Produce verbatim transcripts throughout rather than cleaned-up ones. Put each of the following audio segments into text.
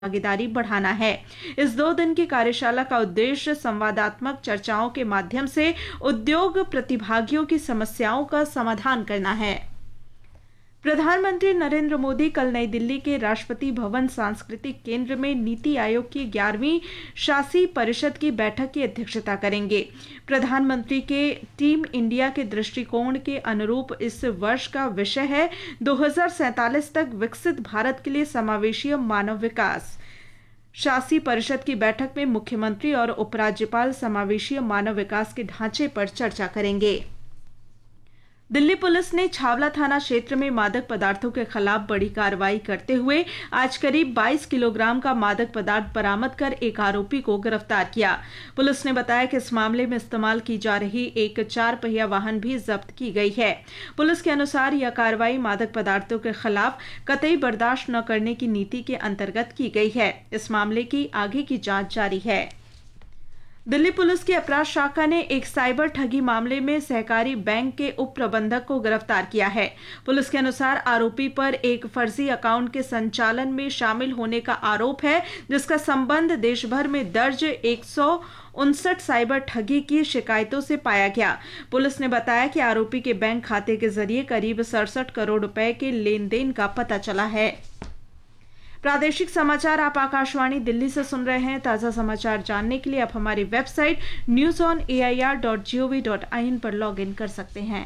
भागीदारी बढ़ाना है। इस दो दिन की कार्यशाला का उद्देश्य संवादात्मक चर्चाओं के माध्यम से उद्योग प्रतिभागियों की समस्याओं का समाधान करना है। प्रधानमंत्री नरेंद्र मोदी कल नई दिल्ली के राष्ट्रपति भवन सांस्कृतिक केंद्र में नीति आयोग की ग्यारहवीं शासी परिषद की बैठक की अध्यक्षता करेंगे। प्रधानमंत्री के टीम इंडिया के दृष्टिकोण के अनुरूप इस वर्ष का विषय है दो हज़ार सैंतालीस तक विकसित भारत के लिए समावेशी मानव विकास। शासी परिषद की बैठक में मुख्यमंत्री और उपराज्यपाल समावेशी मानव विकास के ढांचे पर चर्चा करेंगे। दिल्ली पुलिस ने छावला थाना क्षेत्र में मादक पदार्थों के खिलाफ बड़ी कार्रवाई करते हुए आज करीब बाईस किलोग्राम का मादक पदार्थ बरामद कर एक आरोपी को गिरफ्तार किया। पुलिस ने बताया कि इस मामले में इस्तेमाल की जा रही एक चार पहिया वाहन भी जब्त की गई है। पुलिस के अनुसार यह कार्रवाई मादक पदार्थों के खिलाफ कतई बर्दाश्त न करने की नीति के अंतर्गत की गई है। इस मामले की आगे की जांच जारी है। दिल्ली पुलिस की अपराध शाखा ने एक साइबर ठगी मामले में सहकारी बैंक के उप प्रबंधक को गिरफ्तार किया है। पुलिस के अनुसार आरोपी पर एक फर्जी अकाउंट के संचालन में शामिल होने का आरोप है, जिसका संबंध देश भर में दर्ज एक सौ उनसठ साइबर ठगी की शिकायतों से पाया गया। पुलिस ने बताया कि आरोपी के बैंक खाते के जरिए करीब सड़सठ करोड़ रुपए के लेन देन का पता चला है। प्रादेशिक समाचार आप आकाशवाणी दिल्ली से सुन रहे हैं। ताजा समाचार जानने के लिए आप हमारी website news on A I R dot G O V dot I N पर लॉग इन कर सकते हैं।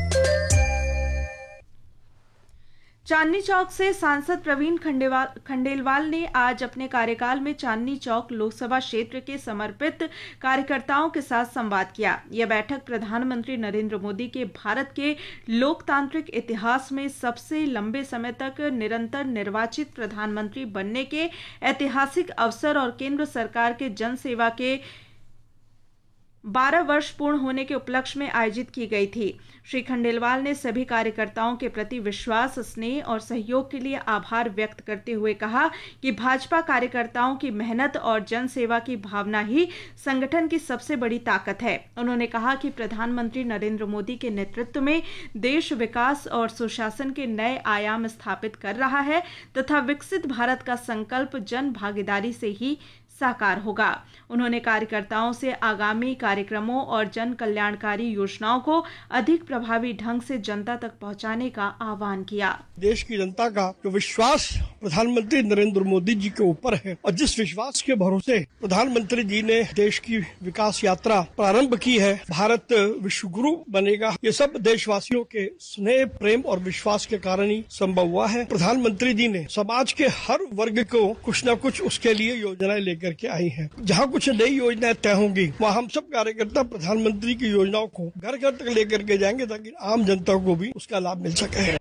चांदनी चौक से सांसद प्रवीण खंडेलवाल ने आज अपने कार्यकाल में चांदनी चौक लोकसभा क्षेत्र के समर्पित कार्यकर्ताओं के साथ संवाद किया। यह बैठक प्रधानमंत्री नरेंद्र मोदी के भारत के लोकतांत्रिक इतिहास में सबसे लंबे समय तक निरंतर निर्वाचित प्रधानमंत्री बनने के ऐतिहासिक अवसर और केंद्र सरकार के जन सेवा के बारह वर्ष पूर्ण होने के उपलक्ष्य में आयोजित की गई थी। श्री खंडेलवाल ने सभी कार्यकर्ताओं के प्रति विश्वास, स्नेह और सहयोग के लिए आभार व्यक्त करते हुए कहा कि भाजपा कार्यकर्ताओं की मेहनत और जन सेवा की भावना ही संगठन की सबसे बड़ी ताकत है। उन्होंने कहा कि प्रधानमंत्री नरेंद्र मोदी के नेतृत्व में देश विकास और सुशासन के नए आयाम स्थापित कर रहा है तथा विकसित भारत का संकल्प जन भागीदारी से ही साकार होगा। उन्होंने कार्यकर्ताओं से आगामी कार्यक्रमों और जन कल्याणकारी योजनाओं को अधिक प्रभावी ढंग से जनता तक पहुंचाने का आह्वान किया। देश की जनता का जो विश्वास प्रधानमंत्री नरेंद्र मोदी जी के ऊपर है और जिस विश्वास के भरोसे प्रधानमंत्री जी ने देश की विकास यात्रा प्रारंभ की है, भारत विश्व गुरु बनेगा, ये सब देशवासियों के स्नेह, प्रेम और विश्वास के कारण ही संभव हुआ है। प्रधानमंत्री जी ने समाज के हर वर्ग को कुछ न कुछ उसके लिए योजनाएं लेकर के आई हैं। जहाँ कुछ नई योजनाएं तय होंगी वहाँ हम सब कार्यकर्ता प्रधानमंत्री की योजनाओं को घर घर तक लेकर के जाएंगे ताकि आम जनता को भी उसका लाभ मिल सके।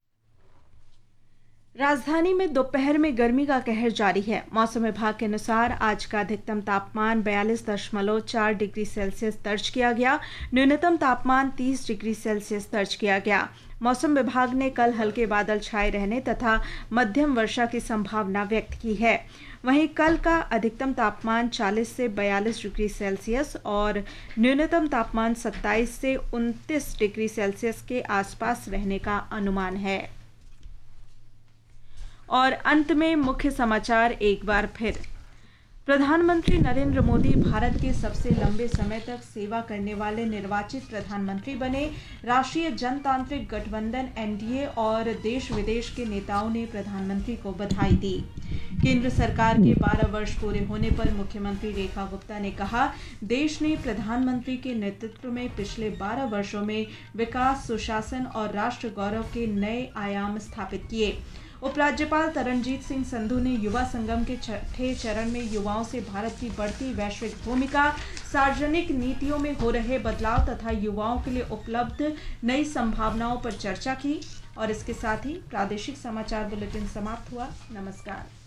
राजधानी में दोपहर में गर्मी का कहर जारी है। मौसम विभाग के अनुसार आज का अधिकतम तापमान बयालीस दशमलव चार डिग्री सेल्सियस दर्ज किया गया। न्यूनतम तापमान तीस डिग्री सेल्सियस दर्ज किया गया। मौसम विभाग ने कल हल्के बादल छाए रहने तथा मध्यम वर्षा की संभावना व्यक्त की है। वहीं कल का अधिकतम तापमान चालीस से बयालीस डिग्री सेल्सियस और न्यूनतम तापमान सत्ताईस से उनतीस डिग्री सेल्सियस के आसपास रहने का अनुमान है। और अंत में मुख्य समाचार एक बार फिर। प्रधानमंत्री नरेंद्र मोदी भारत के सबसे लंबे समय तक सेवा करने वाले निर्वाचित प्रधानमंत्री बने। राष्ट्रीय जनतांत्रिक गठबंधन एन डी ए और देश विदेश के नेताओं ने प्रधानमंत्री को बधाई दी। केंद्र सरकार के बारह वर्ष पूरे होने पर मुख्यमंत्री रेखा गुप्ता ने कहा, देश ने प्रधानमंत्री के नेतृत्व में पिछले बारह वर्षों में विकास, सुशासन और राष्ट्र गौरव के नए आयाम स्थापित किए। उपराज्यपाल तरनजीत सिंह संधू ने युवा संगम के छठे चरण में युवाओं से भारत की बढ़ती वैश्विक भूमिका, सार्वजनिक नीतियों में हो रहे बदलाव तथा युवाओं के लिए उपलब्ध नई संभावनाओं पर चर्चा की। और इसके साथ ही प्रादेशिक समाचार बुलेटिन समाप्त हुआ। नमस्कार।